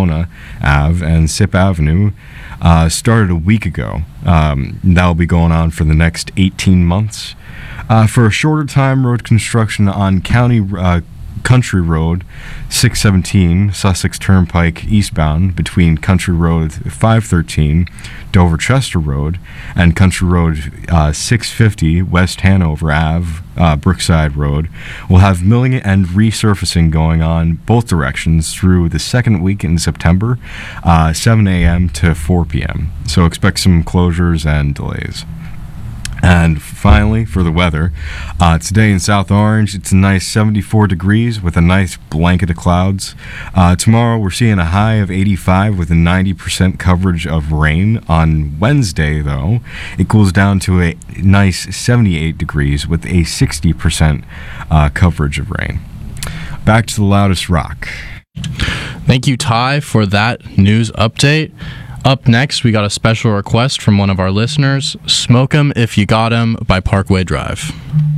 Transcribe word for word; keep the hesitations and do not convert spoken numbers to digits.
Pomona Ave and Sip Avenue uh, started a week ago. Um, that will be going on for the next eighteen months. Uh, for a shorter time, road construction on County uh, Country Road six seventeen, Sussex Turnpike eastbound between Country Road five thirteen, Dover Chester Road, and Country Road uh, six fifty, West Hanover Ave, uh, Brookside Road, will have milling and resurfacing going on both directions through the second week in September, uh, seven a.m. to four p.m. So expect some closures and delays. And finally, for the weather, uh, today in South Orange, it's a nice seventy-four degrees with a nice blanket of clouds. Uh, tomorrow, we're seeing a high of eighty-five with a ninety percent coverage of rain. On Wednesday, though, it cools down to a nice seventy-eight degrees with a sixty percent uh, coverage of rain. Back to the loudest rock. Thank you, Ty, for that news update. Up next, we got a special request from one of our listeners, Smoke 'em If You Got 'em by Parkway Drive.